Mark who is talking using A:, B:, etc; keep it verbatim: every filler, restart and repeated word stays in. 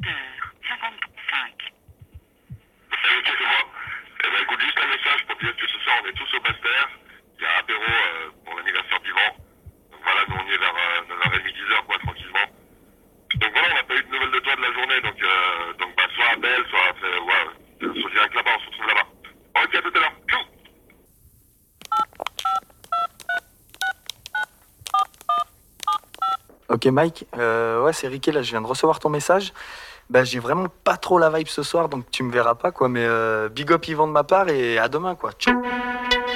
A: heures cinquante-cinq.
B: Ok, c'est moi. Eh ben, écoute, juste un message pour te dire que ce soir, on est tous au Bastère. Il y a un apéro euh, pour l'anniversaire d'Yvan. Donc voilà, nous on y est vers euh, neuf heures trente, dix heures, quoi, tranquillement. Donc voilà, on n'a pas eu de nouvelles de toi de la journée, donc, euh, donc bah, soit appelle, soit, fait, ouais, soit direct là-bas, on se retrouve là-bas. Ok, à tout à l'heure. Tchou.
C: Ok Mike, euh, ouais c'est Ricky là, je viens de recevoir ton message. Bah j'ai vraiment pas trop la vibe ce soir, donc tu me verras pas quoi, mais euh, big up Yvan de ma part et à demain quoi. Ciao.